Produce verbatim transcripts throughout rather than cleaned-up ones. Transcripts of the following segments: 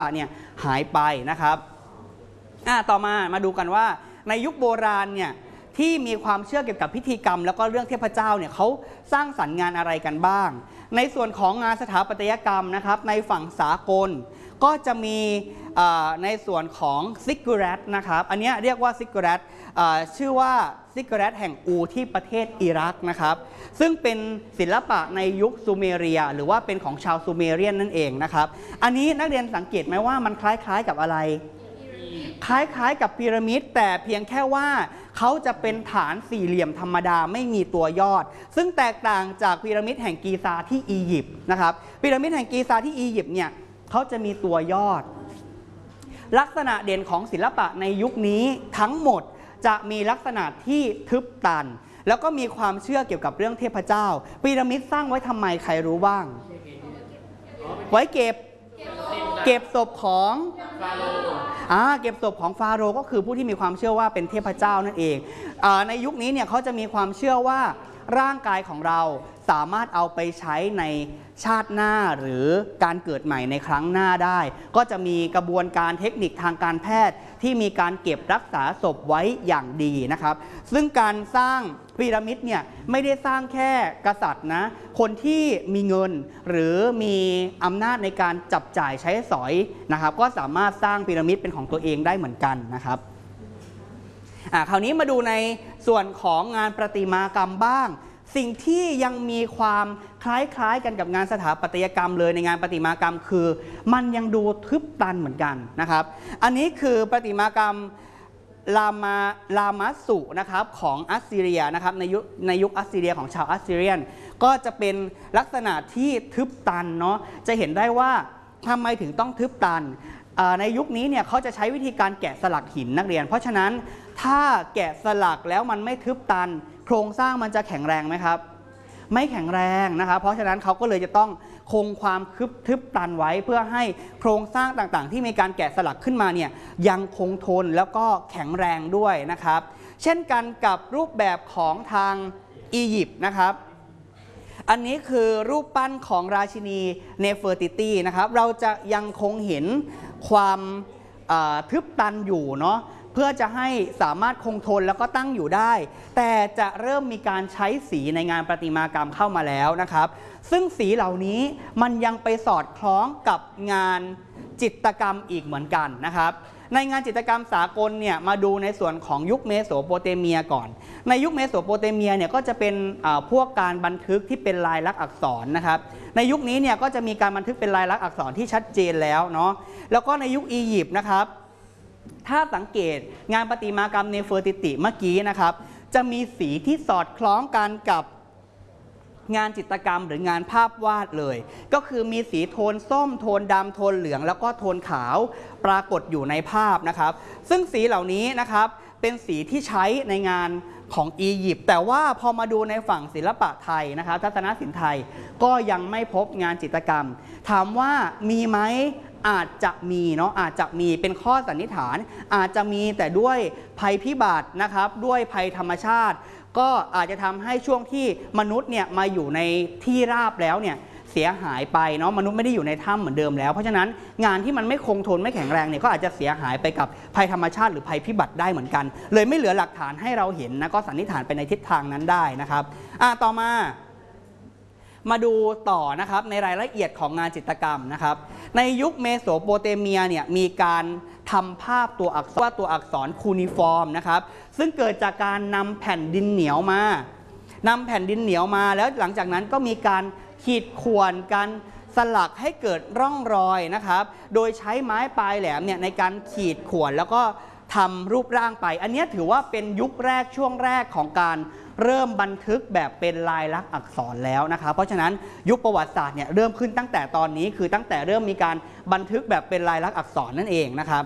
เนี่ยหายไปนะครับอ่าต่อมามาดูกันว่าในยุคโบราณเนี่ยที่มีความเชื่อเกี่ยวกับพิธีกรรมแล้วก็เรื่องเทพเจ้าเนี่ยเขาสร้างสรรค์งานอะไรกันบ้างในส่วนของงานสถาปัตยกรรมนะครับในฝั่งสากลก็จะมีในส่วนของซิกกุแรตนะครับอันนี้เรียกว่าซิกกุแรตชื่อว่าซิกกุแรตแห่งอูที่ประเทศอิรักนะครับซึ่งเป็นศิลปะในยุคซูเมเรียหรือว่าเป็นของชาวซูเมเรียนนั่นเองนะครับอันนี้นักเรียนสังเกตไหมว่ามันคล้ายๆกับอะไรคล้ายๆกับพีระมิดแต่เพียงแค่ว่าเขาจะเป็นฐานสี่เหลี่ยมธรรมดาไม่มีตัวยอดซึ่งแตกต่างจากพีระมิดแห่งกีซาที่อียิปต์นะครับพีระมิดแห่งกีซาที่อียิปต์เนี่ยเขาจะมีตัวยอดลักษณะเด่นของศิลปะในยุคนี้ทั้งหมดจะมีลักษณะที่ทึบตันแล้วก็มีความเชื่อเกี่ยวกับเรื่องเทพเจ้าพีระมิดสร้างไว้ทำไมใครรู้บ้างไว้เก็บเก็บศพของฟาโรห์อ่าเก็บศพของฟาโรห์ก็คือผู้ที่มีความเชื่อว่าเป็นเทพเจ้านั่นเองอ่าในยุคนี้เนี่ยเขาจะมีความเชื่อว่าร่างกายของเราสามารถเอาไปใช้ในชาติหน้าหรือการเกิดใหม่ในครั้งหน้าได้ก็จะมีกระบวนการเทคนิคทางการแพทย์ที่มีการเก็บรักษาศพไว้อย่างดีนะครับซึ่งการสร้างพีระมิดเนี่ยไม่ได้สร้างแค่กษัตริย์นะคนที่มีเงินหรือมีอำนาจในการจับจ่ายใช้สอยนะครับก็สามารถสร้างพีระมิดเป็นของตัวเองได้เหมือนกันนะครับอ่าคราวนี้มาดูในส่วนของงานประติมากรรมบ้างสิ่งที่ยังมีความคล้ายๆกันกับงานสถาปัตยกรรมเลยในงานประติมากรรมคือมันยังดูทึบตันเหมือนกันนะครับอันนี้คือประติมากรรมลามาลามัสสุนะครับของอัสซีเรียนะครับในยุคในยุคอัสซีเรียของชาวอัสซีเรียนก็จะเป็นลักษณะที่ทึบตันเนาะจะเห็นได้ว่าทำไมถึงต้องทึบตันในยุคนี้เนี่ยเขาจะใช้วิธีการแกะสลักหินนักเรียนเพราะฉะนั้นถ้าแกะสลักแล้วมันไม่ทึบตันโครงสร้างมันจะแข็งแรงไหมครับไม่แข็งแรงนะครับเพราะฉะนั้นเขาก็เลยจะต้องคงความคึบทึบตันไว้เพื่อให้โครงสร้างต่างๆที่มีการแกะสลักขึ้นมาเนี่ยยังคงทนแล้วก็แข็งแรงด้วยนะครับเช่นกันกับรูปแบบของทางอียิปต์นะครับอันนี้คือรูปปั้นของราชินีเนเฟอร์ติตี้นะครับเราจะยังคงเห็นความทึบตันอยู่เนาะเพื่อจะให้สามารถคงทนแล้วก็ตั้งอยู่ได้แต่จะเริ่มมีการใช้สีในงานประติมากรรมเข้ามาแล้วนะครับซึ่งสีเหล่านี้มันยังไปสอดคล้องกับงานจิตรกรรมอีกเหมือนกันนะครับในงานจิตรกรรมสากลเนี่ยมาดูในส่วนของยุคเมโสโปเตเมียก่อนในยุคเมโสโปเตเมียเนี่ยก็จะเป็นพวกการบันทึกที่เป็นลายลักษณ์อักษรนะครับในยุคนี้เนี่ยก็จะมีการบันทึกเป็นลายลักษณ์อักษรที่ชัดเจนแล้วเนาะแล้วก็ในยุคอียิปต์นะครับถ้าสังเกตงานประติมากรรมเนเฟอร์ติติเมื่อกี้นะครับจะมีสีที่สอดคล้องกันกับงานจิตรกรรมหรืองานภาพวาดเลยก็คือมีสีโทนส้มโทนดำโทนเหลืองแล้วก็โทนขาวปรากฏอยู่ในภาพนะครับซึ่งสีเหล่านี้นะครับเป็นสีที่ใช้ในงานของอียิปต์แต่ว่าพอมาดูในฝั่งศิลปะไทยนะครับทัศนศิลป์ไทยก็ยังไม่พบงานจิตรกรรมถามว่ามีไหมอาจจะมีเนาะอาจจะมีเป็นข้อสันนิษฐานอาจจะมีแต่ด้วยภัยพิบัตินะครับด้วยภัยธรรมชาติก็อาจจะทำให้ช่วงที่มนุษย์เนี่ยมาอยู่ในที่ราบแล้วเนี่ยเสียหายไปเนาะมนุษย์ไม่ได้อยู่ในถ้ำเหมือนเดิมแล้วเพราะฉะนั้นงานที่มันไม่คงทนไม่แข็งแรงเนี่ยก็อาจจะเสียหายไปกับภัยธรรมชาติหรือภัยพิบัติได้เหมือนกันเลยไม่เหลือหลักฐานให้เราเห็นนะก็สันนิษฐานไปในทิศทางนั้นได้นะครับอ่ะต่อมามาดูต่อนะครับในรายละเอียดของงานจิตรกรรมนะครับในยุคเมโสโปเตเมียเนี่ยมีการทำภาพตัวอักษรว่าตัวอักษรคูนิฟอร์มนะครับซึ่งเกิดจากการนำแผ่นดินเหนียวมานำแผ่นดินเหนียวมาแล้วหลังจากนั้นก็มีการขีดข่วนการสลักให้เกิดร่องรอยนะครับโดยใช้ไม้ปลายแหลมเนี่ยในการขีดข่วนแล้วก็ทำรูปร่างไปอันนี้ถือว่าเป็นยุคแรกช่วงแรกของการเริ่มบันทึกแบบเป็นลายลักษณ์อักษรแล้วนะครับเพราะฉะนั้นยุคประวัติศาสตร์เนี่ยเริ่มขึ้นตั้งแต่ตอนนี้คือตั้งแต่เริ่มมีการบันทึกแบบเป็นลายลักษณ์อักษรนั่นเองนะครับ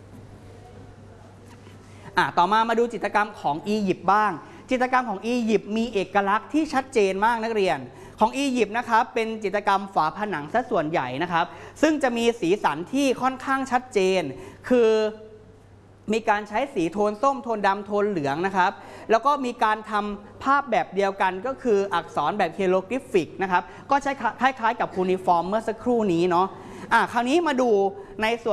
อ่ะต่อมามาดูจิตรกรรมของอียิปต์บ้างจิตรกรรมของอียิปต์มีเอกลักษณ์ที่ชัดเจนมากนักเรียนของอียิปต์นะครับเป็นจิตรกรรมฝาผนังซะส่วนใหญ่นะครับซึ่งจะมีสีสันที่ค่อนข้างชัดเจนคือมีการใช้สีโทนส้มโทนดำโทนเหลืองนะครับแล้วก็มีการทำภาพแบบเดียวกันก็คืออักษรแบบเฮโรกริฟิกนะครับก็ใช้คล้ายๆกับคูนิฟอร์มเมื่อสักครู่นี้เนาะอ่ะคราวนี้มาดูในส่วน